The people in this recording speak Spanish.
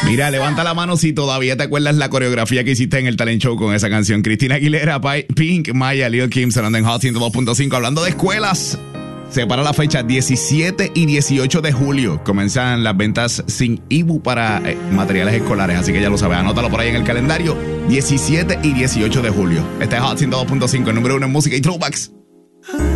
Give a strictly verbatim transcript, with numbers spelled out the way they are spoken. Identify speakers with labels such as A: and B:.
A: Mira, levanta la mano si todavía te acuerdas la coreografía que hiciste en el talent show con esa canción. Cristina Aguilera, Pink, Maya, Lil Kim, sonando en Hot ciento dos punto cinco. Hablando de escuelas, se para la fecha diecisiete y dieciocho de julio. Comienzan las ventas sin I B U para eh, materiales escolares, así que ya lo sabes, anótalo por ahí en el calendario. diecisiete y dieciocho de julio. Este es Hot ciento dos punto cinco, el número uno en música y throwbacks.